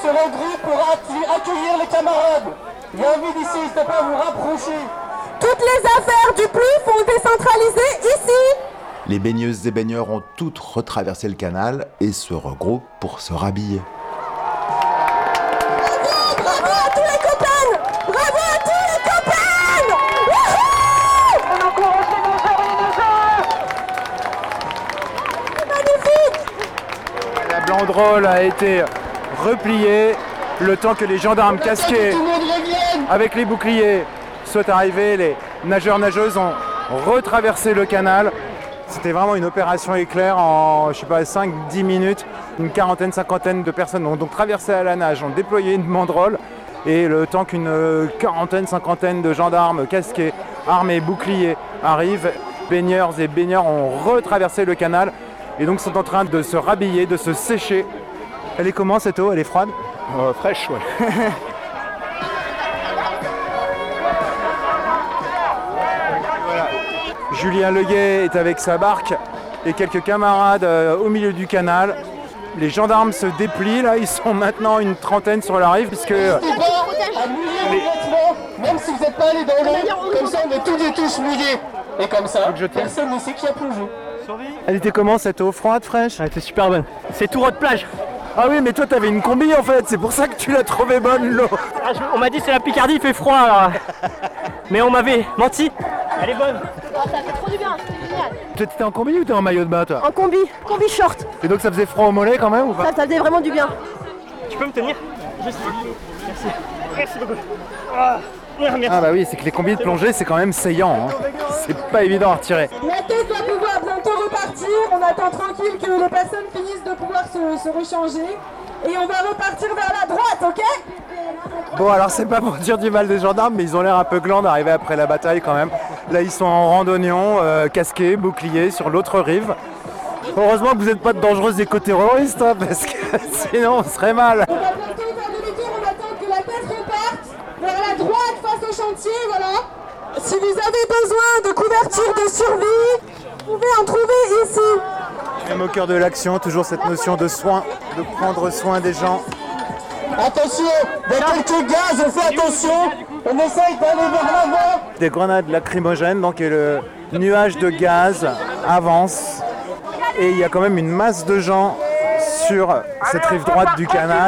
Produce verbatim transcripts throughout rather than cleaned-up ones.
se regroupent pour accueillir les camarades. Il y a un vide ici, n'hésitez pas à vous rapprocher. Toutes les affaires du Plouf ont été centralisées ici. Les baigneuses et baigneurs ont toutes retraversé le canal et se regroupent pour se rhabiller. Bravo, bravo à tous les copains. Bravo à tous les copains. Wouhou! On encourage les nageurs et les nageurs. Magnifique. La banderole a été repliée le temps que les gendarmes casqués Tout le monde revienne. avec les boucliers soient arrivés. Les nageurs-nageuses ont retraversé le canal. C'était vraiment une opération éclair en, je sais pas, cinq dix minutes. Une quarantaine, cinquantaine de personnes ont donc traversé à la nage, ont déployé une banderole. Et le temps qu'une quarantaine, cinquantaine de gendarmes casqués, armés, boucliers arrivent, baigneurs et baigneurs ont retraversé le canal. Et donc sont en train de se rhabiller, de se sécher. Elle est comment cette eau? Elle est froide? Euh, fraîche, ouais. Julien Leguet est avec sa barque et quelques camarades euh, au milieu du canal. Les gendarmes se déplient, là, ils sont maintenant une trentaine sur la rive puisque N'hésitez pas à mouiller vos vêtements, même si vous n'êtes pas allé dans l'eau. Comme ça, on est tous et tous mouillés. Et comme ça, que je tienne. personne ne sait qui a plongé. elle était comment cette eau? Froide, fraîche? Elle était super bonne. C'est tout de plage. Ah oui, mais toi t'avais une combi en fait, c'est pour ça que tu l'as trouvée bonne l'eau. Ah, je- on m'a dit c'est la Picardie, il fait froid alors. Mais on m'avait menti. Elle est bonne. Ça fait trop du bien, c'était génial. Toi, t'étais en combi ou t'es en maillot de bain toi? En combi, combi short. Et donc ça faisait froid au mollet quand même ou pas? Ça, ça faisait vraiment du bien. Tu peux me tenir? Juste. Merci. Merci beaucoup. Ah, merci. Ah bah oui, c'est que les combis de plongée c'est quand même saillant, hein. C'est pas évident à retirer. La tête va pouvoir bientôt repartir. On attend tranquille que les personnes finissent de pouvoir se, se rechanger. Et on va repartir vers la droite, ok? Bon alors c'est pas pour dire du mal des gendarmes, mais ils ont l'air un peu glands d'arriver après la bataille quand même. Là ils sont en randonnion, euh, casqués, boucliers sur l'autre rive. Heureusement que vous n'êtes pas de dangereux éco-terroristes, hein, parce que sinon on serait mal. On va bientôt faire demi-tour. On attend que la tête reparte vers la droite face au chantier, voilà. Si vous avez besoin de couverture de survie, vous pouvez en trouver ici. Même au cœur de l'action, toujours cette notion de soin, de prendre soin des gens. Attention, il y a quelques gaz, on fait attention. On essaye d'aller vers l'avant. Des grenades lacrymogènes, donc et le nuage de gaz avance. Et il y a quand même une masse de gens sur cette rive droite du canal.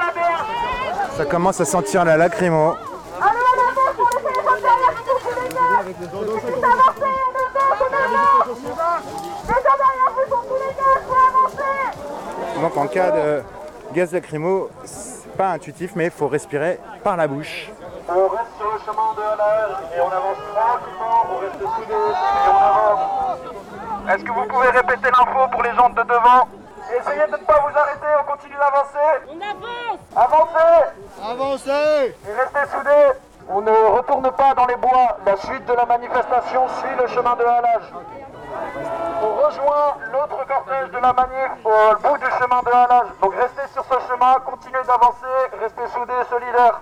Ça commence à sentir la lacrymo. Allez, on avance, on essaie de faire derrière vous, tous les gars. Vite avancer, on avance, on avance. Les gens derrière vous sont tous les gars, faut avancer. Donc en cas de gaz lacrymo, c'est pas intuitif, mais il faut respirer par la bouche. On reste sur le chemin de Halage et on avance tranquillement, on reste soudés et on avance. Est-ce que vous pouvez répéter l'info pour les gens de devant? Essayez de ne pas vous arrêter, on continue d'avancer. On avance. Avancez. Avancez. Et restez soudés. On ne retourne pas dans les bois. La suite de la manifestation suit le chemin de Halage. On rejoint l'autre cortège de la manif au bout du chemin de Halage. Donc restez sur ce chemin, continuez d'avancer, restez soudés et solidaires.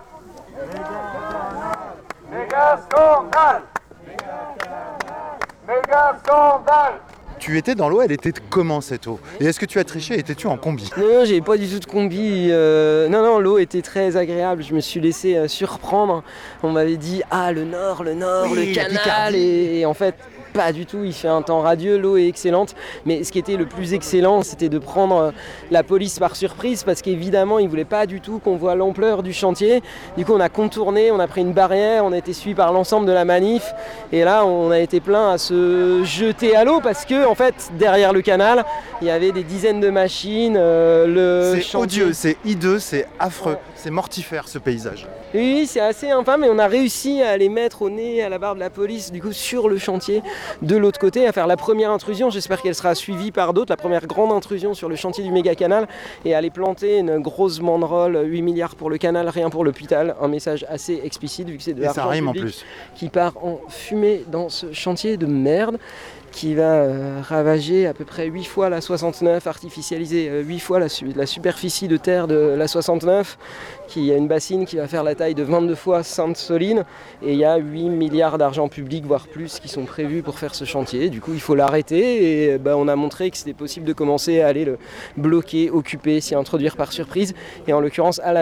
Méga scandale! Méga scandale! Tu étais dans l'eau, elle était comment cette eau? Et est-ce que tu as triché? Étais-tu en combi? Non, non, j'avais pas du tout de combi. euh, Non, non, l'eau était très agréable. Je me suis laissé euh, surprendre. On m'avait dit, ah, le nord, le nord, Oui, le la canal. Picardie. Et, et en fait, pas du tout. Il fait un temps radieux, l'eau est excellente. Mais ce qui était le plus excellent, c'était de prendre euh, la police par surprise parce qu'évidemment, ils voulaient pas du tout qu'on voit l'ampleur du chantier. Du coup, on a contourné, on a pris une barrière, on a été suivi par l'ensemble de la manif. Et là, on a été plein à se jeter à l'eau parce que, en fait, derrière le canal, il y avait des dizaines de machines. euh, le C'est chantier- odieux, c'est hideux, c'est affreux, c'est mortifère ce paysage. Oui, c'est assez infâme, mais on a réussi à les mettre au nez, à la barre de la police, du coup, sur le chantier de l'autre côté, à faire la première intrusion. J'espère qu'elle sera suivie par d'autres, la première grande intrusion sur le chantier du méga canal, et aller planter une grosse banderole, huit milliards pour le canal, rien pour l'hôpital. Un message assez explicite, vu que c'est de Et ça l'argent rime en public plus. qui part en fumée dans ce chantier de merde, qui va euh, ravager à peu près huit fois la soixante-neuf, artificialiser euh, huit fois la, su- la superficie de terre de la soixante-neuf, qui a une bassine qui va faire la taille de vingt-deux fois Sainte-Soline, et il y a huit milliards d'argent public, voire plus, qui sont prévus pour faire ce chantier. Du coup, il faut l'arrêter, et bah, on a montré que c'était possible de commencer à aller le bloquer, occuper, s'y introduire par surprise, et en l'occurrence à la